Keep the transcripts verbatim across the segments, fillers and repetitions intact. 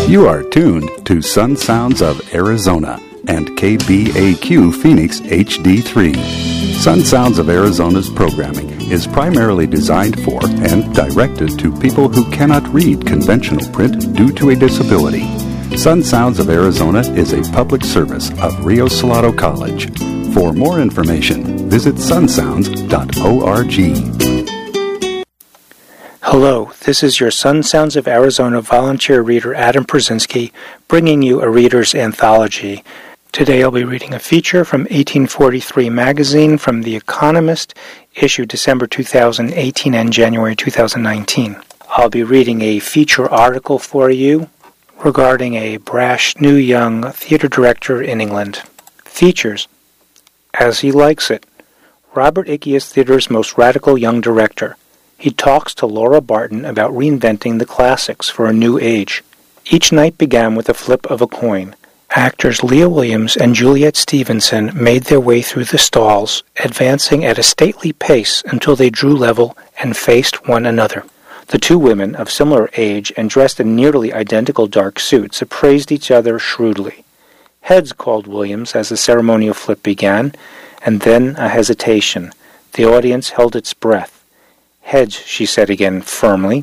You are tuned to Sun Sounds of Arizona and K B A Q Phoenix H D three. Sun Sounds of Arizona's programming is primarily designed for and directed to people who cannot read conventional print due to a disability. Sun Sounds of Arizona is a public service of Rio Salado College. For more information, visit sun sounds dot org. Hello, this is your Sun Sounds of Arizona volunteer reader Adam Przinsky bringing you a reader's anthology. Today I'll be reading a feature from eighteen forty-three magazine from The Economist, issued December two thousand eighteen and January two thousand nineteen. I'll be reading a feature article for you regarding a brash new young theater director in England. Features: As He Likes It. Robert Ickey is theater's most radical young director. He talks to Laura Barton about reinventing the classics for a new age. Each night began with a flip of a coin. Actors Leah Williams and Juliet Stevenson made their way through the stalls, advancing at a stately pace until they drew level and faced one another. The two women, of similar age and dressed in nearly identical dark suits, appraised each other shrewdly. "Heads," called Williams as the ceremonial flip began, and then a hesitation. The audience held its breath. "Heads," she said again firmly.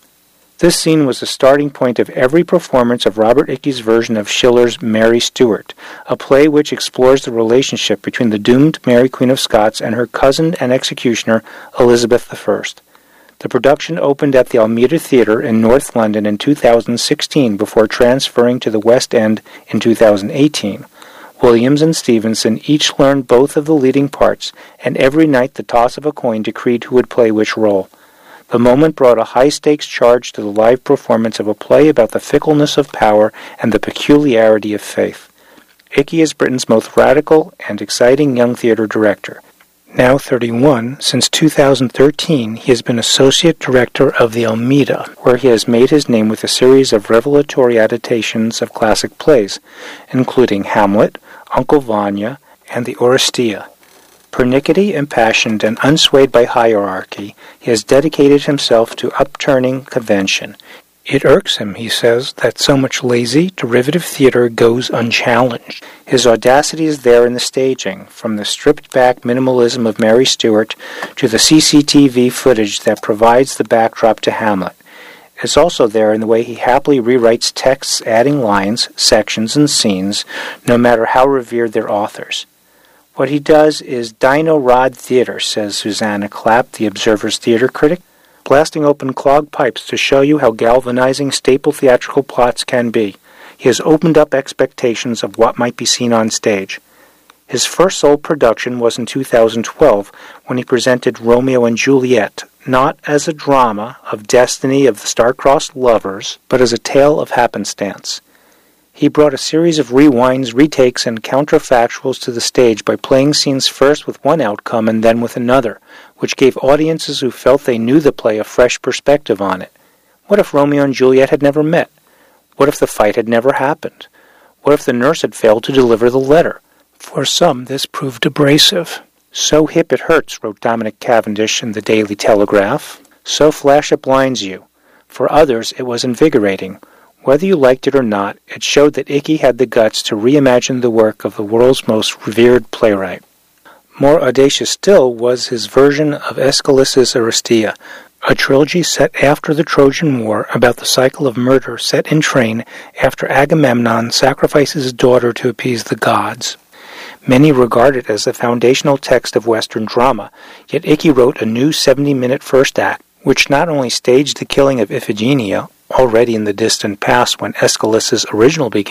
This scene was the starting point of every performance of Robert Ickey's version of Schiller's Mary Stuart, a play which explores the relationship between the doomed Mary Queen of Scots and her cousin and executioner, Elizabeth the First. The production opened at the Almeida Theatre in North London in two thousand sixteen before transferring to the West End in two thousand eighteen. Williams and Stevenson each learned both of the leading parts, and every night the toss of a coin decreed who would play which role. The moment brought a high-stakes charge to the live performance of a play about the fickleness of power and the peculiarity of faith. Ickey is Britain's most radical and exciting young theater director. Now thirty-one, since two thousand thirteen, he has been associate director of the Almeida, where he has made his name with a series of revelatory adaptations of classic plays, including Hamlet, Uncle Vanya, and the Oresteia. Pernickety, impassioned, and unswayed by hierarchy, he has dedicated himself to upturning convention. It irks him, he says, that so much lazy, derivative theater goes unchallenged. His audacity is there in the staging, from the stripped-back minimalism of Mary Stuart to the C C T V footage that provides the backdrop to Hamlet. It's also there in the way he happily rewrites texts, adding lines, sections, and scenes, no matter how revered their authors. What he does is dino-rod theater, says Susanna Clapp, the Observer's theater critic, blasting open clogged pipes to show you how galvanizing staple theatrical plots can be. He has opened up expectations of what might be seen on stage. His first sole production was in two thousand twelve, when he presented Romeo and Juliet, not as a drama of destiny of the star-crossed lovers, but as a tale of happenstance. He brought a series of rewinds, retakes, and counterfactuals to the stage by playing scenes first with one outcome and then with another, which gave audiences who felt they knew the play a fresh perspective on it. What if Romeo and Juliet had never met? What if the fight had never happened? What if the nurse had failed to deliver the letter? For some, this proved abrasive. "So hip it hurts," wrote Dominic Cavendish in the Daily Telegraph. "So flash it blinds you." For others, it was invigorating. Whether you liked it or not, it showed that Ickey had the guts to reimagine the work of the world's most revered playwright. More audacious still was his version of Aeschylus's Oresteia, a trilogy set after the Trojan War about the cycle of murder set in train after Agamemnon sacrifices his daughter to appease the gods. Many regard it as the foundational text of Western drama, yet Ickey wrote a new seventy-minute first act, which not only staged the killing of Iphigenia, already in the distant past when Aeschylus's original began,